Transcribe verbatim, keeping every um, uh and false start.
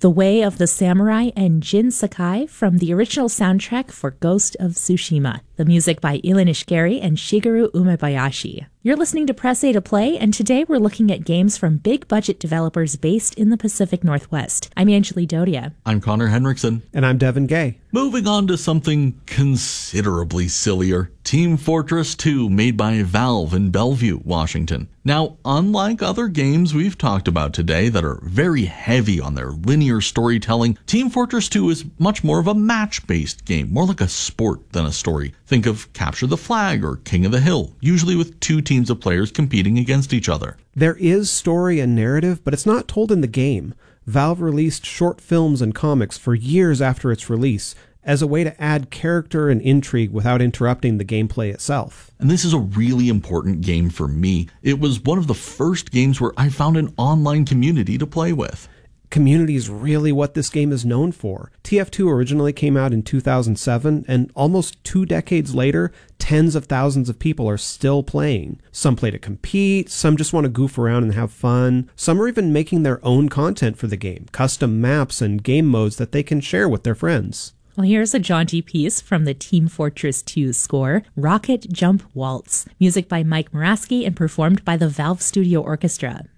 The Way of the Samurai and Jin Sakai from the original soundtrack for Ghost of Tsushima. The music by Ilan Ishigiri and Shigeru Umebayashi. You're listening to Press A to Play, and today we're looking at games from big-budget developers based in the Pacific Northwest. I'm Angeli Dodia. I'm Connor Henriksen. And I'm Devin Gay. Moving on to something considerably sillier. Team Fortress two, made by Valve in Bellevue, Washington. Now, unlike other games we've talked about today that are very heavy on their linear storytelling, Team Fortress two is much more of a match-based game, more like a sport than a story. Think of Capture the Flag or King of the Hill, usually with two teams of players competing against each other. There is story and narrative, but it's not told in the game. Valve released short films and comics for years after its release as a way to add character and intrigue without interrupting the gameplay itself. And this is a really important game for me. It was one of the first games where I found an online community to play with. Community is really what this game is known for. T F two originally came out in two thousand seven, and almost two decades later, tens of thousands of people are still playing. Some play to compete, some just want to goof around and have fun. Some are even making their own content for the game, custom maps and game modes that they can share with their friends. Well, here's a jaunty piece from the Team Fortress two score, Rocket Jump Waltz. Music by Mike Moraski and performed by the Valve Studio Orchestra.